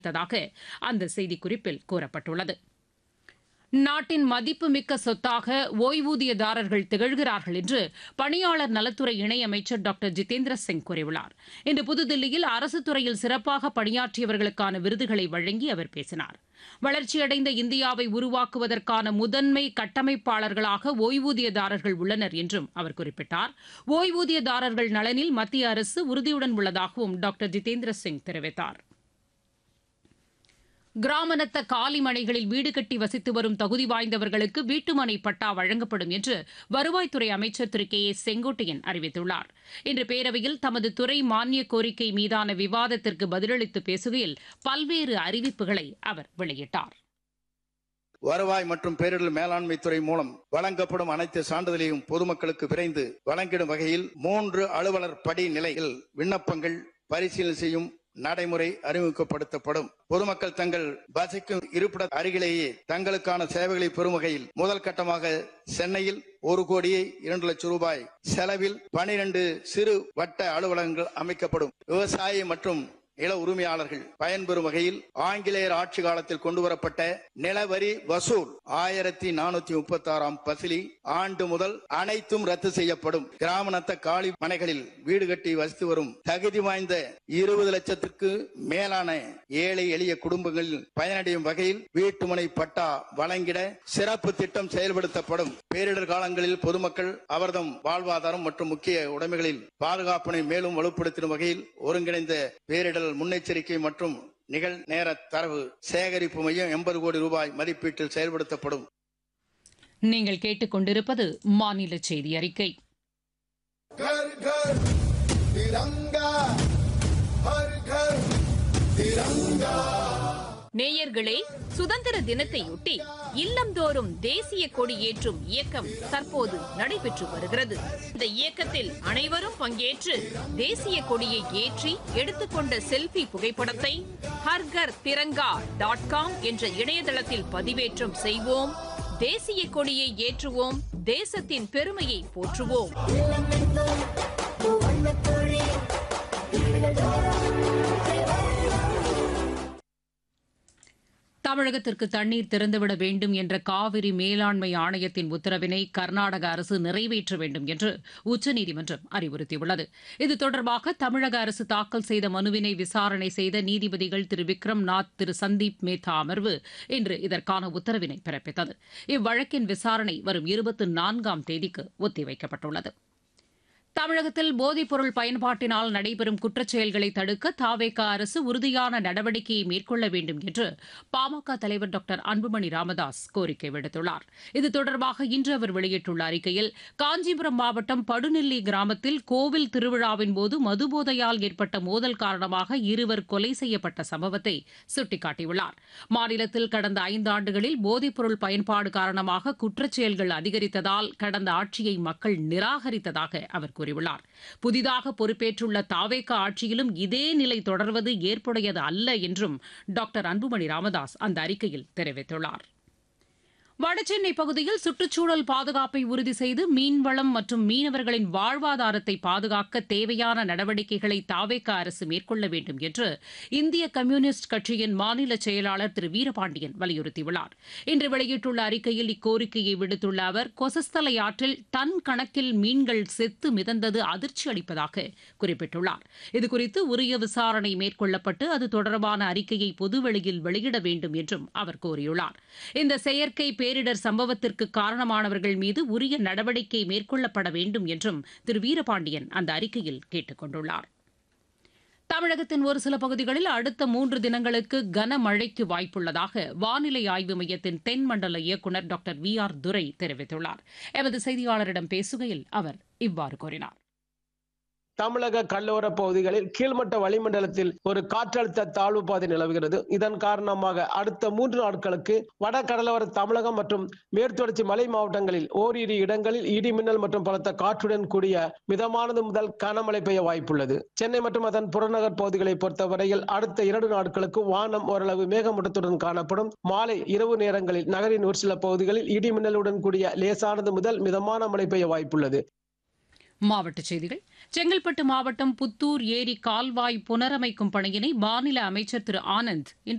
அந்த செய்திக்குறிப்பில் கூறப்பட்டுள்ளது. நாட்டின் மதிப்புமிக்க சொத்தாக ஓய்வூதியதாரர்கள் திகழ்கிறார்கள் என்று பணியாளர் நலத்துறை இணையமைச்சர் டாக்டர் ஜிதேந்திர சிங் கூறியுள்ளார். இன்று புதுதில்லியில் அரசுத் துறையில் சிறப்பாக பணியாற்றியவர்களுக்கான விருதுகளை வழங்கி அவர் பேசினார். வளர்ச்சியடைந்த இந்தியாவை உருவாக்குவதற்கான முதன்மை கட்டமைப்பாளர்களாக ஓய்வூதியதாரர்கள் உள்ளனர் என்றும் அவர் குறிப்பிட்டார். ஓய்வூதியதாரர்கள் நலனில் மத்திய அரசு உறுதியுடன் உள்ளதாகவும் டாக்டர் ஜிதேந்திர சிங் தெரிவித்தார். கிராமநத்த காலி மனைகளில் வீடு கட்டி வசித்து வரும் தகுதி வாய்ந்தவர்களுக்கு வீட்டுமனை பட்டா வழங்கப்படும் என்று வருவாய்த்துறை அமைச்சர் திரு கே ஏ செங்கோட்டையன் அறிவித்துள்ளார். இன்று பேரவையில் தமது துறை மானிய கோரிக்கை மீதான விவாதத்திற்கு பதிலளித்து பேசுகையில் பல்வேறு அறிவிப்புகளை அவர் வெளியிட்டார். வருவாய் மற்றும் பேரிடர் மேலாண்மை துறை மூலம் வழங்கப்படும் அனைத்து சான்றிதழையும் பொதுமக்களுக்கு விரைந்து வழங்கிடும் வகையில் 3 அலுவலர் படி நிலையில் விண்ணப்பங்கள் பரிசீலனை செய்யும் நடைமுறை அறிமுகப்படுத்தப்படும். பொதுமக்கள் தங்கள் வசிக்கும் இருப்பிட அருகிலேயே தங்களுக்கான சேவைகளை பெறும் வகையில் முதல் கட்டமாக சென்னையில் 1,02,00,000 ரூபாய் செலவில் 12 சிறு வட்ட அலுவலகங்கள் அமைக்கப்படும். விவசாயி மற்றும் நில உரிமையாளர்கள் பயன்பெறும் வகையில் ஆங்கிலேயர் ஆட்சி காலத்தில் கொண்டுவரப்பட்ட நிலவரி வசூல் 1436 பசிலி ஆண்டு முதல் அனைத்தும் ரத்து செய்யப்படும். கிராமநத்த காலி மனைகளில் வீடு கட்டி வசித்து வரும் தகுதி வாய்ந்த 20 லட்சத்திற்கு மேலான ஏழை எளிய குடும்பங்களில் பயனடையும் வகையில் வீட்டுமனை பட்டா வழங்கிட சிறப்பு திட்டம் செயல்படுத்தப்படும். பேரிடர் காலங்களில் பொதுமக்கள் அவர்தம் வாழ்வாதாரம் மற்றும் முக்கிய உடைமைகளில் பாதுகாப்பினை மேலும் வலுப்படுத்தும் வகையில் ஒருங்கிணைந்த பேரிடர் முன்னெச்சரிக்கை மற்றும் நிகழ்நேர தரவு சேகரிப்பு மையம் 80 கோடி ரூபாய் மதிப்பீட்டில் செயல்படுத்தப்படும். நீங்கள் கேட்டுக்கொண்டிருப்பது மாநில செய்தி அறிக்கை. நேயர்களே, சுதந்திர தினத்தையொட்டி இல்லந்தோறும் தேசிய கொடி ஏற்றும் இயக்கம் தற்போது நடைபெற்று வருகிறது. இந்த இயக்கத்தில் அனைவரும் பங்கேற்று தேசிய கொடியை ஏற்றி எடுத்துக்கொண்ட செல்ஃபி புகைப்படத்தை harghar.tiranga.com என்ற இணையதளத்தில் பதிவேற்றம் செய்வோம். தேசிய கொடியை ஏற்றுவோம், தேசத்தின் பெருமையை போற்றுவோம். தமிழகத்திற்கு தண்ணீர் திறந்துவிட வேண்டும் என்ற காவிரி மேலாண்மை ஆணையத்தின் உத்தரவினை கர்நாடக அரசு நிறைவேற்ற வேண்டும் என்று உச்சநீதிமன்றம் அறிவுறுத்தியுள்ளது. இது தொடர்பாக தமிழக அரசு தாக்கல் செய்த மனுவினை விசாரணை செய்த நீதிபதிகள் திரு விக்ரம் நாத், திரு சந்தீப் மேத்தா அமர்வு இன்று இதற்கான உத்தரவினை பிறப்பித்தது. இவ்வழக்கின் விசாரணை வரும் 24ஆம் தேதிக்கு ஒத்திவைக்கப்பட்டுள்ளது. தமிழகத்தில் போதைப்பொருள் பயன்பாட்டினால் நடைபெறும் குற்றச்செயல்களை தடுக்க தவேக அரசு உறுதியான நடவடிக்கையை மேற்கொள்ள வேண்டும் என்று பாமக தலைவர் டாக்டர் அன்புமணி ராமதாஸ் கோரிக்கை விடுத்துள்ளார். இது தொடர்பாக இன்று அவர் வெளியிட்டுள்ள அறிக்கையில், காஞ்சிபுரம் மாவட்டம் படுநெல்லி கிராமத்தில் கோவில் திருவிழாவின் போது மதுபோதையால் ஏற்பட்ட மோதல் காரணமாக 2 கொலை செய்யப்பட்ட சம்பவத்தை சுட்டிக்காட்டியுள்ளார். மாநிலத்தில் கடந்த 5 ஆண்டுகளில் போதைப்பொருள் பயன்பாடு காரணமாக குற்றச்செயல்கள் அதிகரித்ததால் கடந்த ஆட்சியை மக்கள் நிராகரித்ததாக அவர் கூறியுள்ளார். புதிதாக பொறுப்பேற்றுள்ள தவேக ஆட்சியிலும் இதே நிலை தொடர்வது ஏற்புடையது அல்ல என்றும் டாக்டர் அன்புமணி ராமதாஸ் அந்த அறிக்கையில் தெரிவித்துள்ளார். வடசென்னை பகுதியில் சுற்றுச்சூழல் பாதுகாப்பை உறுதி செய்து மீன்வளம் மற்றும் மீனவர்களின் வாழ்வாதாரத்தை பாதுகாக்க தேவையான நடவடிக்கைகளை தவேக அரசு மேற்கொள்ள வேண்டும் என்று இந்திய கம்யூனிஸ்ட் கட்சியின் மாநில செயலாளர் திரு வீரபாண்டியன் வலியுறுத்தியுள்ளார். இன்று வெளியிட்டுள்ள அறிக்கையில் இக்கோரிக்கையை விடுத்துள்ள அவர், கொசஸ்தலை ஆற்றில் டன் கணக்கில் மீன்கள் செத்து மிதந்தது அதிர்ச்சி அளிப்பதாக குறிப்பிட்டுள்ளார். இதுகுறித்து உரிய விசாரணை மேற்கொள்ளப்பட்டு அது தொடர்பான அறிக்கையை பொதுவெளியில் வெளியிட வேண்டும் என்றும் அவர் கோரியுள்ளார். இந்த செயற்கை பேரிடர் சம்பவத்திற்கு காரணமானவர்கள் மீது உரிய நடவடிக்கை மேற்கொள்ளப்பட வேண்டும் என்றும் திரு வீரபாண்டியன் அந்த அறிக்கையில் கேட்டுக் கொண்டுள்ளார். தமிழகத்தின் ஒரு சில பகுதிகளில் அடுத்த 3 தினங்களுக்கு கனமழைக்கு வாய்ப்புள்ளதாக வானிலை ஆய்வு மையத்தின் தென்மண்டல இயக்குநர் டாக்டர் VR துரை தெரிவித்துள்ளார். எமது செய்தியாளரிடம் பேசுகையில் அவர் இவ்வாறு கூறினார். தமிழக கடலோர பகுதிகளில் கீழ்மட்ட வளிமண்டலத்தில் ஒரு காற்றழுத்த தாழ்வு பாதை நிலவுகிறது. இதன் காரணமாக அடுத்த 3 நாட்களுக்கு வட கடலோர தமிழகம் மற்றும் மேற்குத்தொடர்ச்சி மலை மாவட்டங்களில் ஓரிரு இடங்களில் இடி மின்னல் மற்றும் பலத்த காற்றுடன் கூடிய மிதமானது முதல் கனமழை பெய்ய வாய்ப்புள்ளது. சென்னை மற்றும் அதன் புறநகர் பகுதிகளை பொறுத்தவரையில் அடுத்த 2 நாட்களுக்கு வானம் ஓரளவு மேகமூட்டத்துடன் காணப்படும். மாலை இரவு நேரங்களில் நகரின் ஒரு சில பகுதிகளில் இடி மின்னலுடன் கூடிய லேசானது முதல் மிதமான மழை பெய்ய வாய்ப்புள்ளது. மாவட்டச் செய்திகள். செங்கல்பட்டு மாவட்டம் புத்தூர் ஏரி கால்வாய் புனரமைக்கும் பணியினை மாநில அமைச்சர் திரு ஆனந்த் இன்று